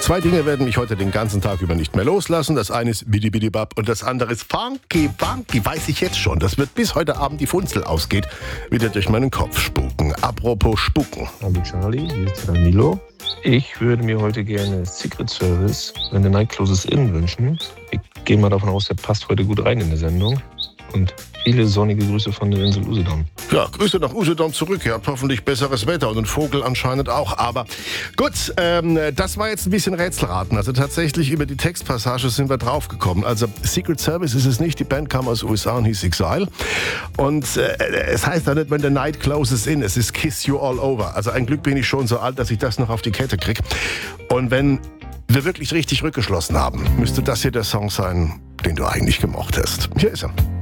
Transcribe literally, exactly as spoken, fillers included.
Zwei Dinge werden mich heute den ganzen Tag über nicht mehr loslassen. Das eine ist Bidi Bidi Bab und das andere ist Funky Funky. Weiß ich jetzt schon. Das wird bis heute Abend die Funzel ausgeht, wieder durch meinen Kopf spuken. Apropos spuken. Hallo Charlie, hier ist Danilo. Ich würde mir heute gerne Secret Service in the Night Closes In wünschen. Ich gehe mal davon aus, der passt heute gut rein in der Sendung. Und viele sonnige Grüße von der Insel Usedom. Ja, Grüße nach Usedom zurück. Ihr habt hoffentlich besseres Wetter und einen Vogel anscheinend auch. Aber gut, ähm, das war jetzt ein bisschen Rätselraten. Also tatsächlich über die Textpassage sind wir draufgekommen. Also Secret Service ist es nicht. Die Band kam aus den U S A und hieß Exile. Und äh, es heißt da nicht, when the night closes in. Es ist Kiss You All Over. Also ein Glück bin ich schon so alt, dass ich das noch auf die Kette kriege. Und wenn wir wirklich richtig rückgeschlossen haben, müsste das hier der Song sein, den du eigentlich gemocht hast. Hier ist er.